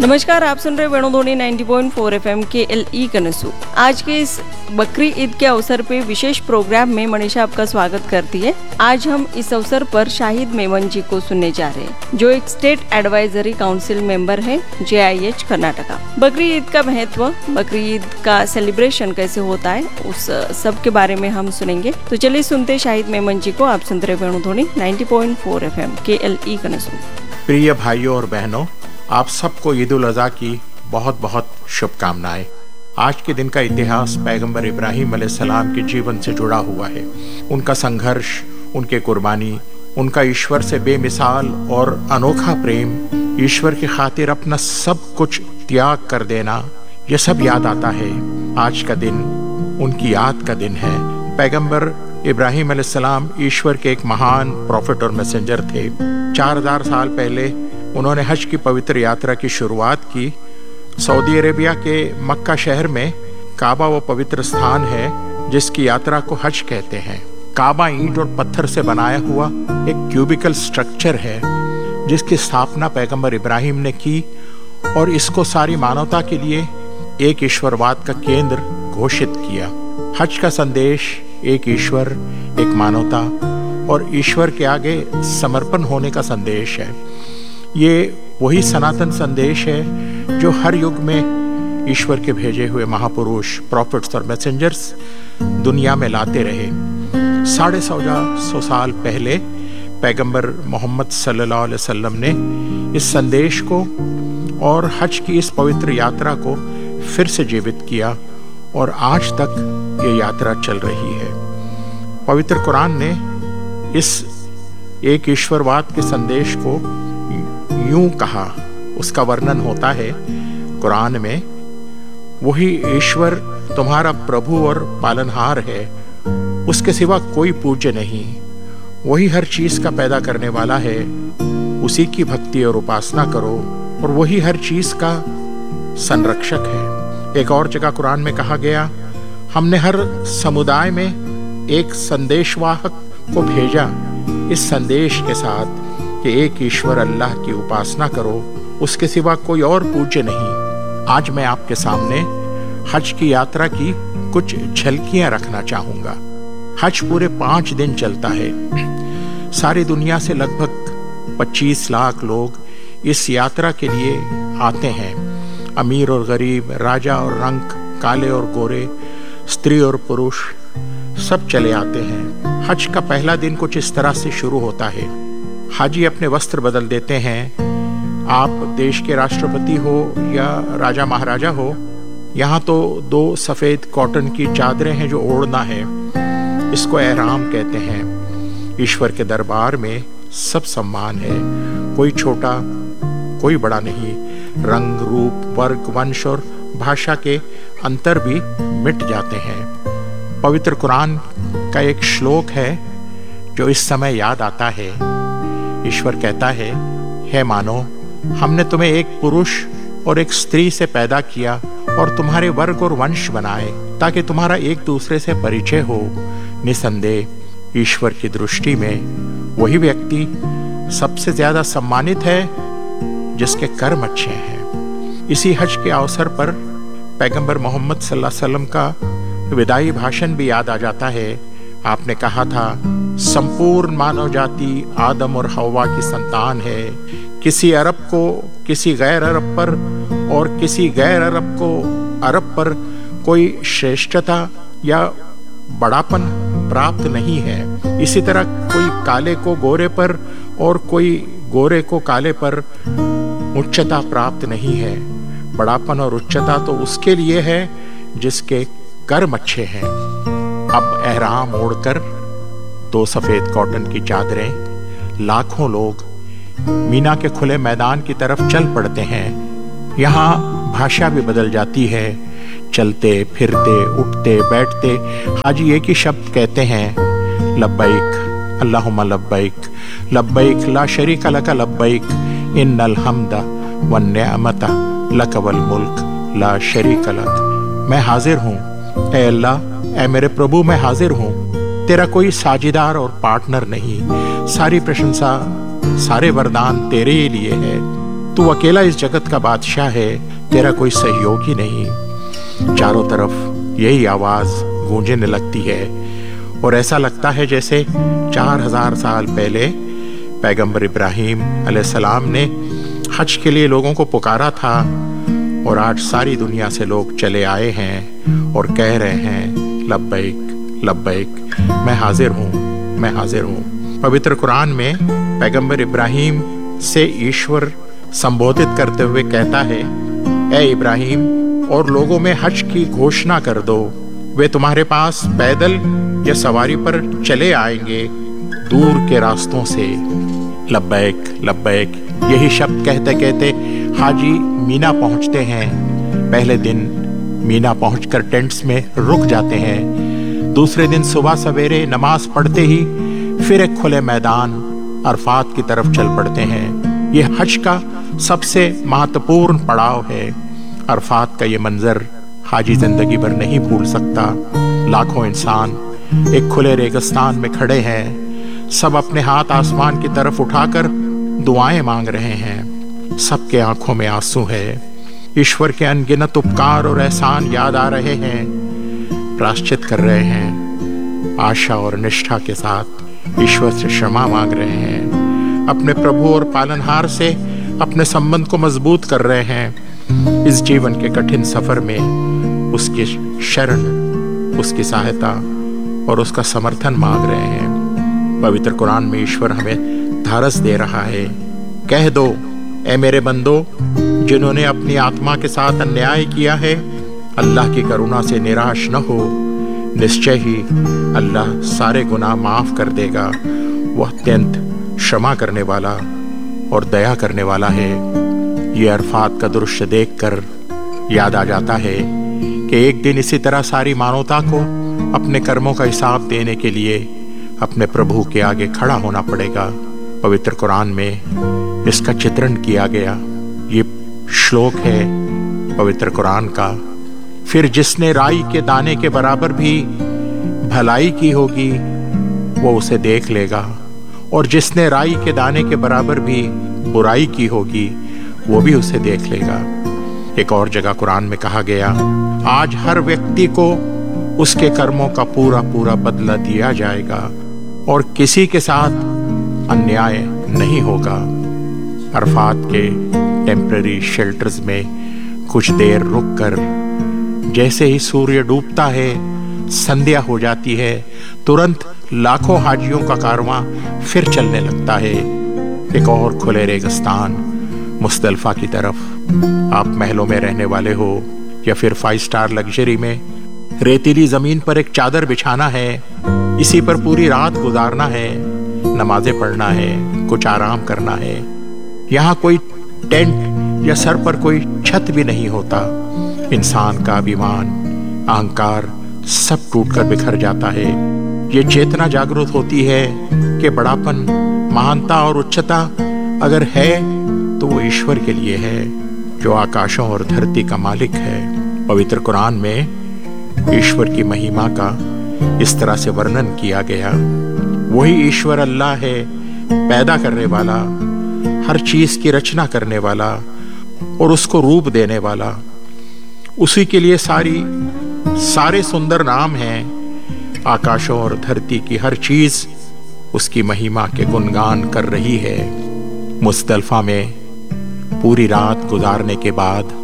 नमस्कार, आप सुन रहे वेणुध्वनि 90.4 एफएम के LE कनसू। आज के इस बकरी ईद के अवसर पे विशेष प्रोग्राम में मनीषा आपका स्वागत करती है। आज हम इस अवसर पर शाहिद मेमन जी को सुनने जा रहे हैं, जो एक स्टेट एडवाइजरी काउंसिल मेंबर है JIH कर्नाटका। बकरी ईद का महत्व, बकरी ईद का सेलिब्रेशन कैसे होता है, उस सब के बारे में हम सुनेंगे। तो चलिए सुनते शाहिद मेमन जी को। आप सुन रहे वेणुध्वनि 90.4 एफएम के LE कनसू। प्रिय भाइयों और बहनों, आप सबको ईद उल अज़हा की बहुत बहुत शुभकामनाएं। आज के दिन का इतिहास पैगंबर इब्राहिम अलैहिस्सलाम के जीवन से जुड़ा हुआ है। उनका संघर्ष, उनके कुर्बानी, उनका ईश्वर से बेमिसाल और अनोखा प्रेम, ईश्वर की खातिर अपना सब कुछ त्याग कर देना, यह सब याद आता है। आज का दिन उनकी याद का दिन है। पैगंबर इब्राहिम अलैहिस्सलाम ईश्वर के एक महान प्रॉफिट और मैसेंजर थे। 4000 साल पहले उन्होंने हज की पवित्र यात्रा की शुरुआत की। सऊदी अरेबिया के मक्का शहर में काबा वो पवित्र स्थान है जिसकी यात्रा को हज कहते हैं। काबा ईंट और पत्थर से बनाया हुआ एक क्यूबिकल स्ट्रक्चर है जिसकी स्थापना पैगंबर इब्राहिम ने की और इसको सारी मानवता के लिए एक ईश्वरवाद का केंद्र घोषित किया। हज का संदेश एक ईश्वर, एक मानवता और ईश्वर के आगे समर्पण होने का संदेश है। ये वही सनातन संदेश है जो हर युग में ईश्वर के भेजे हुए महापुरुष, प्रॉफिट्स और मैसेंजर्स दुनिया में लाते रहे। 1450 साल पहले पैगंबर मोहम्मद सल्लल्लाहु अलैहि वसल्लम ने इस संदेश को और हज की इस पवित्र यात्रा को फिर से जीवित किया और आज तक ये यात्रा चल रही है। पवित्र कुरान ने इस एक ईश्वरवाद के संदेश को यूं कहा, उसका वर्णन होता है कुरान में, वही ईश्वर तुम्हारा प्रभु और पालनहार है, उसके सिवा कोई पूज्य नहीं। वही हर चीज का पैदा करने वाला है, उसी की भक्ति और उपासना करो और वही हर चीज का संरक्षक है। एक और जगह कुरान में कहा गया, हमने हर समुदाय में एक संदेशवाहक को भेजा इस संदेश के साथ कि एक ईश्वर अल्लाह की उपासना करो, उसके सिवा कोई और पूज्य नहीं। आज मैं आपके सामने हज की यात्रा की कुछ झलकियां रखना चाहूंगा। हज पूरे 5 दिन चलता है। सारी दुनिया से लगभग 25 लाख लोग इस यात्रा के लिए आते हैं। अमीर और गरीब, राजा और रंक, काले और गोरे, स्त्री और पुरुष, सब चले आते हैं। हज का पहला दिन कुछ इस तरह से शुरू होता है। हाजी अपने वस्त्र बदल देते हैं। आप देश के राष्ट्रपति हो या राजा महाराजा हो, यहाँ तो 2 सफेद कॉटन की चादरें हैं जो ओढ़ना है। इसको एहराम कहते हैं। ईश्वर के दरबार में सब सम्मान है, कोई छोटा कोई बड़ा नहीं। रंग, रूप, वर्ग, वंश और भाषा के अंतर भी मिट जाते हैं। पवित्र कुरान का एक श्लोक है जो इस समय याद आता है। ईश्वर कहता है, हे मानो, हमने तुम्हें एक पुरुष और एक स्त्री से पैदा किया और तुम्हारे वर्ग और वंश बनाए ताकि तुम्हारा एक दूसरे से परिचय हो। निसंदेह ईश्वर की दृष्टि में वही व्यक्ति सबसे ज्यादा सम्मानित है जिसके कर्म अच्छे हैं। इसी हज के अवसर पर पैगंबर मोहम्मद सल्लल्लाहु अलैहि वसल्लम का विदाई भाषण भी याद आ जाता है। आपने कहा था, संपूर्ण मानव जाति आदम और हव्वा की संतान है। किसी अरब को किसी गैर अरब पर और किसी गैर अरब को अरब पर कोई श्रेष्ठता या बड़ापन प्राप्त नहीं है। इसी तरह कोई काले को गोरे पर और कोई गोरे को काले पर उच्चता प्राप्त नहीं है। बड़ापन और उच्चता तो उसके लिए है जिसके कर्म अच्छे हैं। अब एहराम ओढ़कर 2 सफेद कॉटन की चादरें लाखों लोग मीना के खुले मैदान की तरफ चल पड़ते हैं। यहाँ भाषा भी बदल जाती है। चलते फिरते उठते बैठते हाजी एक ही शब्द कहते हैं, लब्बैक अल्लाहुम्मा लब्बैक, लब्बैक ला शरीका लका लब्बैक, इन्नल हम्दा वन निअमता लक वल मुल्क ला शरीका लक। मैं हाजिर हूँ, ऐ अल्लाह, ऐ मेरे प्रभु, मैं हाजिर हूँ। तेरा कोई साझीदार और पार्टनर नहीं। सारी प्रशंसा, सारे वरदान तेरे ही लिए है। तू अकेला इस जगत का बादशाह है, तेरा कोई सहयोगी नहीं। चारों तरफ यही आवाज गूंजने लगती है और ऐसा लगता है जैसे 4000 साल पहले पैगंबर इब्राहीम अलैहिस्सलाम ने हज के लिए लोगों को पुकारा था और आज सारी दुनिया से लोग चले आए हैं और कह रहे हैं लब्बैक लब्बैक, मैं हाजिर हूँ, मैं हाजिर हूँ। पवित्र कुरान में पैगंबर इब्राहीम से ईश्वर संबोधित करते हुए कहता है, ए इब्राहीम और लोगों में हज की घोषणा कर दो, वे तुम्हारे पास पैदल या सवारी पर चले आएंगे दूर के रास्तों से। लब्बैक लब्बैक यही शब्द कहते कहते हाजी मीना पहुंचते हैं। पहले दिन मीना पहुंचकर टेंट्स में रुक जाते हैं। दूसरे दिन सुबह सवेरे नमाज पढ़ते ही फिर एक खुले मैदान अरफात की तरफ चल पड़ते हैं। ये हज का सबसे महत्वपूर्ण पड़ाव है। अरफात का ये मंजर हाजी जिंदगी भर नहीं भूल सकता। लाखों इंसान एक खुले रेगिस्तान में खड़े हैं, सब अपने हाथ आसमान की तरफ उठाकर दुआएं मांग रहे हैं। सबके आंखों में आंसू है। ईश्वर के अनगिनत उपकार और एहसान याद आ रहे हैं। प्रायश्चित कर रहे हैं। आशा और निष्ठा के साथ ईश्वर से क्षमा मांग रहे हैं। अपने प्रभु और पालनहार से अपने संबंध को मजबूत कर रहे हैं। इस जीवन के कठिन सफर में उसकी शरण, उसकी सहायता और उसका समर्थन मांग रहे हैं। पवित्र कुरान में ईश्वर हमें धारस दे रहा है, कह दो ए मेरे बंदो, जिन्होंने अपनी आत्मा के साथ अन्याय किया है, अल्लाह की करुणा से निराश न हो। निश्चय ही अल्लाह सारे गुनाह माफ कर देगा। वह अत्यंत क्षमा करने वाला और दया करने वाला है। ये अरफात का दृश्य देखकर याद आ जाता है कि एक दिन इसी तरह सारी मानवता को अपने कर्मों का हिसाब देने के लिए अपने प्रभु के आगे खड़ा होना पड़ेगा। पवित्र कुरान में इसका चित्रण किया गया। ये श्लोक है पवित्र कुरान का। फिर जिसने राई के दाने के बराबर भी भलाई की होगी वो उसे देख लेगा, और जिसने राई के दाने के बराबर भी बुराई की होगी वो भी उसे देख लेगा। एक और जगह कुरान में कहा गया, आज हर व्यक्ति को उसके कर्मों का पूरा पूरा बदला दिया जाएगा और किसी के साथ अन्याय नहीं होगा। अरफात के टेम्पररी शेल्टर्स में कुछ देर रुककर जैसे ही सूर्य डूबता है, संध्या हो जाती है, तुरंत लाखों हाजियों का कारवां फिर चलने लगता है। एक और खुले रेगिस्तान मुस्तल्फा की तरफ। आप महलों में रहने वाले हो या फिर 5 स्टार लग्जरी में, रेतीली जमीन पर एक चादर बिछाना है, इसी पर पूरी रात गुजारना है, नमाजें पढ़ना है, कुछ आराम करना है। यहाँ कोई टेंट या सर पर कोई छत भी नहीं होता। इंसान का अभिमान, अहंकार सब टूटकर बिखर जाता है। ये चेतना जागृत होती है कि बड़ापन, महानता और उच्चता अगर है तो वो ईश्वर के लिए है, जो आकाशों और धरती का मालिक है। पवित्र कुरान में ईश्वर की महिमा का इस तरह से वर्णन किया गया। वही ईश्वर अल्लाह है, पैदा करने वाला, हर चीज की रचना करने वाला और उसको रूप देने वाला। उसी के लिए सारे सुंदर नाम हैं। आकाशों और धरती की हर चीज उसकी महिमा के गुणगान कर रही है। मुस्तल्फा में पूरी रात गुजारने के बाद